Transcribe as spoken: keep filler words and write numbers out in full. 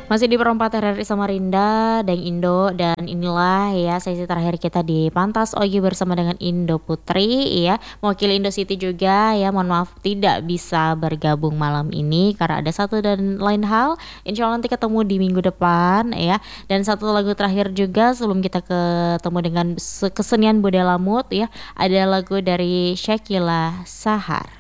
Masih di perempat R R I Samarinda, Deng Indo, dan inilah ya sesi terakhir kita di Pantas Ogi bersama dengan Indo Putri ya. Mewakili Indo City juga ya, mohon maaf tidak bisa bergabung malam ini karena ada satu dan lain hal. Insya Allah nanti ketemu di minggu depan ya. Dan satu lagu terakhir juga sebelum kita ketemu dengan se- kesenian Bude Lamut ya, ada lagu dari Shakila Sahar.